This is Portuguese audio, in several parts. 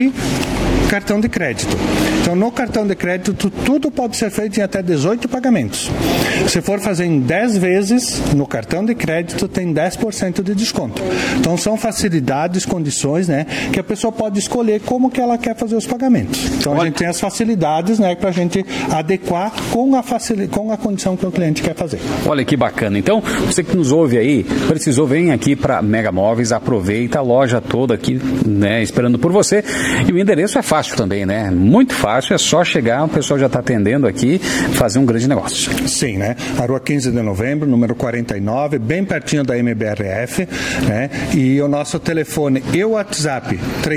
cartão de crédito. Então, no cartão de crédito, tudo pode ser feito em até 18 pagamentos. Se for fazer em 10 vezes, no cartão de crédito, tem 10% de desconto. Então, são facilidades, condições, né, que a pessoa pode escolher como que ela quer fazer os pagamentos. Então, a gente tem as facilidades, né, para a gente adequar com a condição que o cliente quer fazer. Olha que bacana. Então, você que nos ouve aí, precisou, vem aqui para Mega Móveis, aproveita a loja toda aqui, né, esperando por você. E o endereço é fácil também, né? Muito fácil, é só chegar, o pessoal já está atendendo aqui, fazer um grande negócio. Sim, né? A Rua 15 de Novembro, número 49, bem pertinho da MBRF, né? E o nosso telefone e o WhatsApp,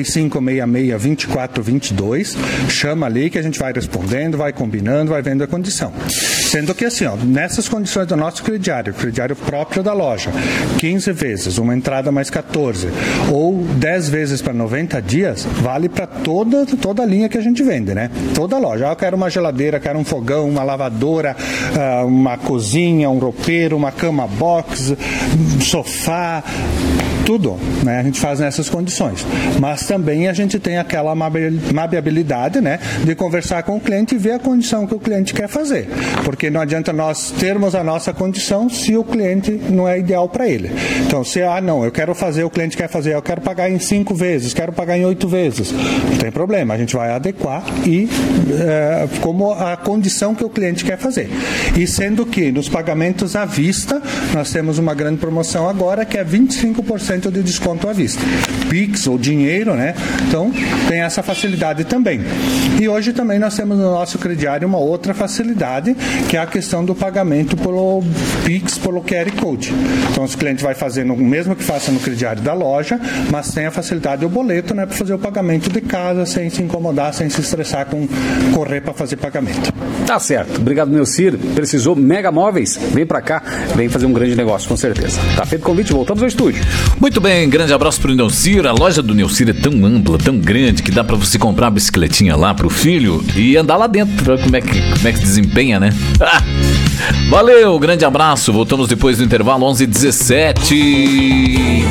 3566-2422, chama ali que a gente vai respondendo, vai combinando, vai vendo a condição. Sendo que assim, ó, nessas condições do nosso crediário próprio da loja, 15 vezes, uma entrada mais 14, ou 10 vezes para 90 dias, vale para toda a linha que a gente vende, né? Toda a loja. Eu quero uma geladeira, quero um fogão, uma lavadora, uma cozinha, um roupeiro, uma cama box, sofá, tudo, né? A gente faz nessas condições. Mas também a gente tem aquela amabilidade, né, de conversar com o cliente e ver a condição que o cliente quer fazer. Porque não adianta nós termos a nossa condição se o cliente não é ideal para ele. Então, se, não, eu quero fazer, o cliente quer fazer, eu quero pagar em 5 vezes, quero pagar em 8 vezes, não tem problema, a gente vai adequar e como a condição que o cliente quer fazer. E sendo que nos pagamentos à vista, nós temos uma grande promoção agora que é 25% de desconto à vista. Pix ou dinheiro, né? Então, tem essa facilidade também. E hoje também nós temos no nosso crediário uma outra facilidade, que é a questão do pagamento pelo Pix, pelo QR Code. Então, os clientes vai fazendo o mesmo que faça no crediário da loja, mas tem a facilidade do boleto, né, para fazer o pagamento de casa, sem se incomodar, sem se estressar com correr para fazer pagamento. Tá certo. Obrigado, Neucir. Precisou Mega Móveis? Vem para cá, vem fazer um grande negócio, com certeza. Tá feito o convite, voltamos ao estúdio. Muito bem, grande abraço pro Neucir. A loja do Neucir é tão ampla, tão grande, que dá pra você comprar uma bicicletinha lá pro filho e andar lá dentro pra ver como é que desempenha, né? Valeu, grande abraço. Voltamos depois do intervalo, 11h17.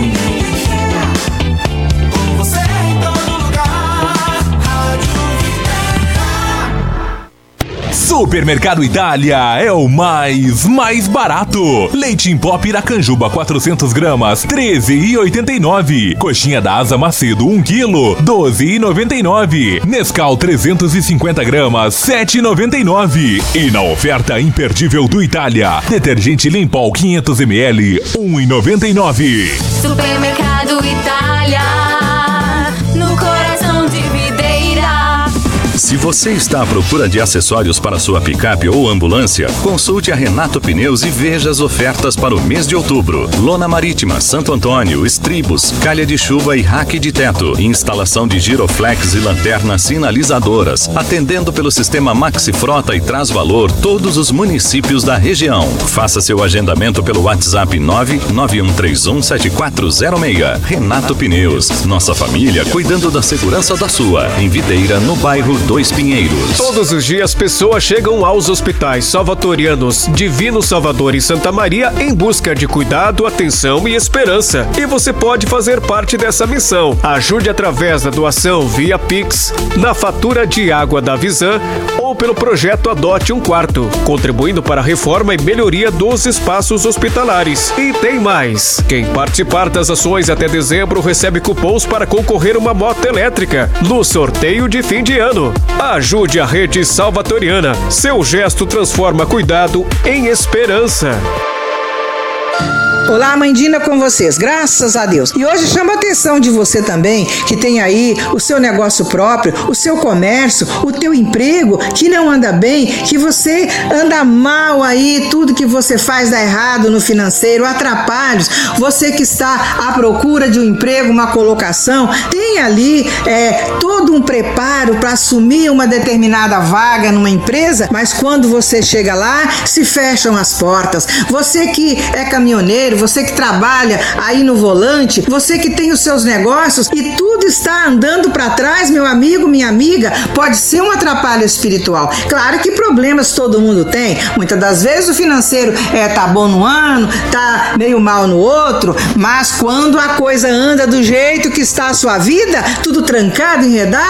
Supermercado Itália é o mais barato. Leite em pó Piracanjuba 400 gramas, R$13,89. Coxinha da Asa Macedo 1 kg, R$12,99. Nescau 350 gramas, R$7,99. E na oferta imperdível do Itália, detergente Limpol 500 ml, R$1,99. Supermercado Itália, no coração de Videira. Se você está à procura de acessórios para sua picape ou ambulância, consulte a Renato Pneus e veja as ofertas para o mês de outubro. Lona marítima, Santo Antônio, estribos, calha de chuva e rack de teto. Instalação de giroflex e lanternas sinalizadoras. Atendendo pelo sistema Maxi Frota e Traz Valor todos os municípios da região. Faça seu agendamento pelo WhatsApp 991317406. Renato Pneus. Nossa família cuidando da segurança da sua. Em Videira, no bairro Dois Pinheiros. Todos os dias pessoas chegam aos hospitais salvatorianos Divino Salvador e Santa Maria em busca de cuidado, atenção e esperança. E você pode fazer parte dessa missão. Ajude através da doação via Pix, na fatura de água da Visan ou pelo projeto Adote um Quarto, contribuindo para a reforma e melhoria dos espaços hospitalares. E tem mais. Quem participar das ações até dezembro recebe cupons para concorrer a uma moto elétrica no sorteio de fim de ano. Ajude a rede salvatoriana. Seu gesto transforma cuidado em esperança. Olá, Mãe Dina com vocês, graças a Deus. E hoje chama a atenção de você também, que tem aí o seu negócio próprio, o seu comércio, o teu emprego, que não anda bem, que você anda mal aí, tudo que você faz dá errado no financeiro, atrapalhos. Você que está à procura de um emprego, uma colocação, tem ali todo um preparo para assumir uma determinada vaga numa empresa, mas quando você chega lá, se fecham as portas. Você que é caminhoneiro, você que trabalha aí no volante, você que tem os seus negócios e tudo está andando para trás, meu amigo, minha amiga, pode ser um atrapalho espiritual. Claro que problemas todo mundo tem, muitas das vezes o financeiro tá bom no ano, tá meio mal no outro, mas quando a coisa anda do jeito que está a sua vida, tudo trancado, enredado,